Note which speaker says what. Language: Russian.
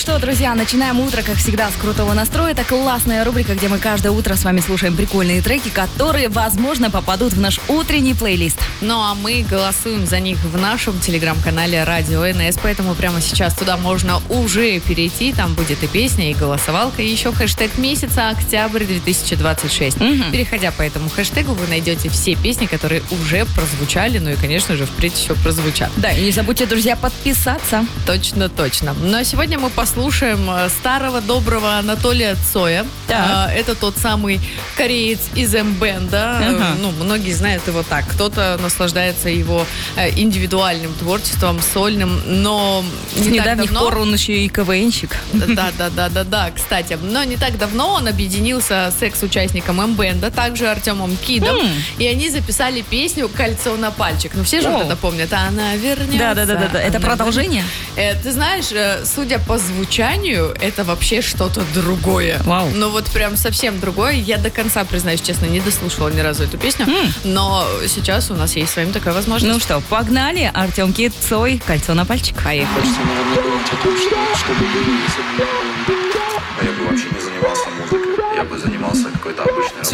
Speaker 1: что, друзья, начинаем утро, как всегда, с крутого настроя. Это классная рубрика, где мы каждое утро с вами слушаем прикольные треки, которые, возможно, попадут в наш утренний плейлист.
Speaker 2: Ну а мы голосуем за них в нашем телеграм-канале Радио НС, поэтому прямо сейчас туда можно уже перейти. Там будет и песня, и голосовалка, и еще хэштег месяца октябрь 2026. Переходя по этому хэштегу, вы найдете все песни, которые уже прозвучали, ну и, конечно же, впредь еще прозвучат.
Speaker 1: Да, и не забудьте, друзья, подписаться.
Speaker 2: Точно. Но сегодня мы послушаем старого доброго Анатолия Цоя. Это тот самый кореец из М-бэнда. Ну, многие знают его так. Кто-то наслаждается его индивидуальным творчеством, сольным, но
Speaker 1: С недавних пор он еще и КВНщик.
Speaker 2: Да, кстати. Но не так давно он объединился с экс-участником М-бэнда, также Артемом Кидом, и они записали песню «Кольцо на пальчик». Ну, все же вот это помнят. Она вернется.
Speaker 1: Да. Это продолжение?
Speaker 2: Ты знаешь, судя по звучанию, это вообще что-то другое.
Speaker 1: Вау.
Speaker 2: Ну вот прям совсем другое. Я до конца, признаюсь честно, не дослушала ни разу эту песню, но сейчас у нас есть с вами такая возможность.
Speaker 1: Ну что, погнали. Артем Кид, Цой, «Кольцо на пальчик».
Speaker 2: Поехали.
Speaker 3: Хочется, наверное, думать о том, что бы было, если бы я бы вообще не занимался музыкой. Я бы занимался какой-то обычной работой.